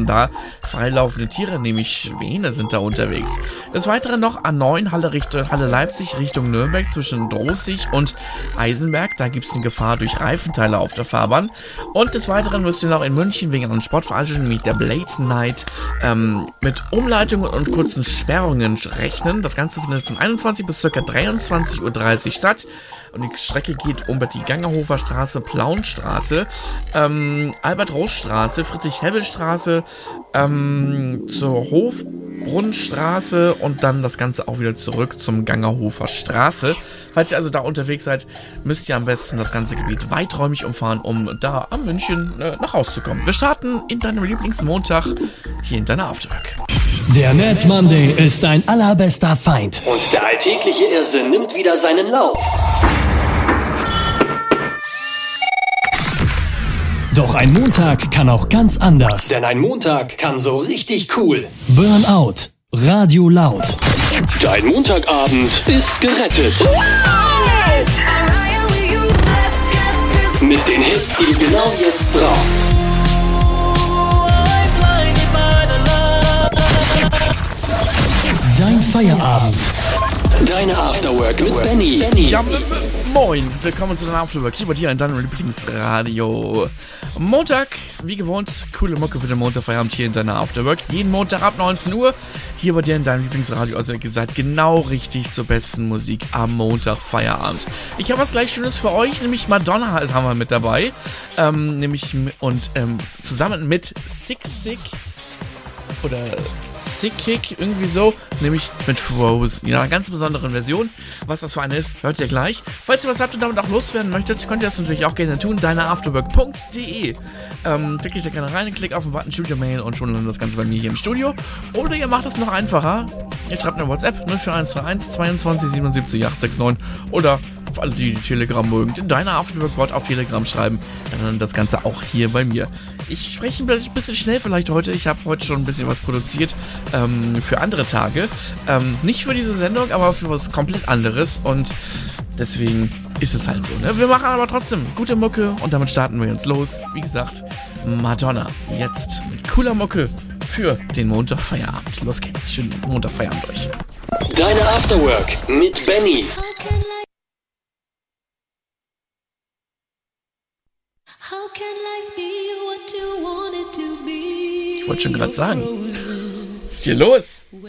schon da. Freilaufende Tiere, nämlich Schwäne, sind da unterwegs. Des Weiteren noch A9 Halle Leipzig Richtung Nürnberg zwischen Droßig und Eisenberg. Da gibt es eine Gefahr durch Reifenteile auf der Fahrbahn. Und des Weiteren müsst ihr noch in München wegen einer Sportveranstaltung, nämlich der Blade Night, mit Umleitungen und kurzen Sperrungen rechnen. Das Ganze findet von 21 bis ca. 23:30 Uhr statt. Und die Strecke geht um die Gangerhofer Straße, Plaunstraße, Albert-Roos-Straße, Friedrich-Hebbel-Straße, zur Hofbrunnstraße und dann das Ganze auch wieder zurück zum Gangerhofer Straße. Falls ihr also da unterwegs seid, müsst ihr am besten das ganze Gebiet weiträumig umfahren, um da am München nach Hause zu kommen. Wir starten in deinem Lieblingsmontag hier in deiner Afterwork. Der Mad Monday ist dein allerbester Feind. Und der alltägliche Irrsinn nimmt wieder seinen Lauf. Doch ein Montag kann auch ganz anders. Denn ein Montag kann so richtig cool. Burnout. Radio laut. Dein Montagabend ist gerettet. Mit den Hits, die du genau jetzt brauchst. Dein Feierabend. Deine Afterwork mit Benny. Ja, moin, willkommen zu deiner Afterwork hier bei dir in deinem Lieblingsradio. Montag, wie gewohnt, coole Mucke für den Montagfeierabend hier in deiner Afterwork. Jeden Montag ab 19 Uhr hier bei dir in deinem Lieblingsradio. Also wie gesagt, genau richtig zur besten Musik am Montagfeierabend. Ich habe was gleich Schönes für euch, nämlich Madonna halt haben wir mit dabei. Zusammen mit Sick oder Sick-Kick, irgendwie so, nämlich mit Frozen. Ja, einer ganz besonderen Version. Was das für eine ist, hört ihr gleich. Falls ihr was habt und damit auch loswerden möchtet, könnt ihr das natürlich auch gerne tun. deineafterwork.de. Klickt da gerne rein, klickt auf den Button Studio Mail und schon landet das Ganze bei mir hier im Studio. Oder ihr macht es noch einfacher. Ihr schreibt eine WhatsApp 04131 22 77 869 oder für alle, die Telegram mögen, den Deiner Afterwork-Bot auf Telegram schreiben. Dann das Ganze auch hier bei mir. Ich spreche ein bisschen schnell vielleicht heute. Ich habe heute schon ein bisschen was produziert für andere Tage. Nicht für diese Sendung, aber für was komplett anderes. Und deswegen ist es halt so. Ne? Wir machen aber trotzdem gute Mucke und damit starten wir jetzt los. Wie gesagt, Madonna jetzt mit cooler Mucke für den Montagfeierabend. Los geht's. Schönen Montagfeierabend euch. Deine Afterwork mit Benny. Ich wollte schon gerade sagen. Was ist hier los?